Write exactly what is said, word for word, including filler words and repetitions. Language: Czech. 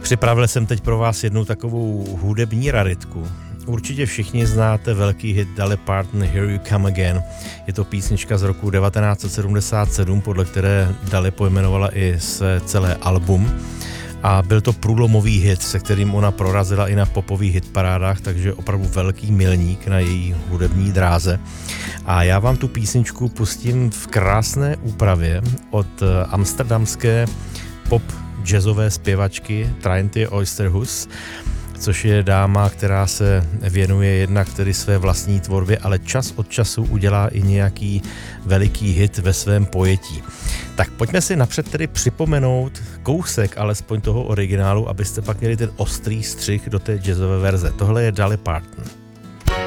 Připravil jsem teď pro vás jednu takovou hudební raritku. Určitě všichni znáte velký hit Dolly Parton Here You Come Again. Je to písnička z roku devatenáct set sedmdesát sedm, podle které Dolly pojmenovala i své celé album. A byl to průlomový hit, se kterým ona prorazila i na popových hitparádách, takže opravdu velký milník na její hudební dráze. A já vám tu písničku pustím v krásné úpravě od amsterdamské pop jazzové zpěvačky Trintje Oosterhuis, což je dáma, která se věnuje jednak tedy své vlastní tvorbě, ale čas od času udělá i nějaký veliký hit ve svém pojetí. Tak pojďme si napřed tedy připomenout kousek alespoň toho originálu, abyste pak měli ten ostrý střih do té jazzové verze. Tohle je Dolly Parton.